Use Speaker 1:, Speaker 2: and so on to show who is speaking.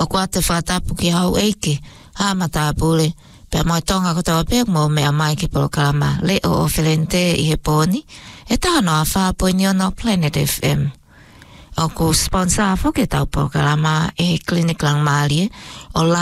Speaker 1: kua te whatapu ki hau eike, hāmata pule, pia mai tonga ko tawa pek mo mea mai ki Polokalama, le o Felente I he pōni, e tahano a whāpoini ono Planet FM. O ko sponsor a whoke tau Polokalama, e Clinic Lang Mālie, o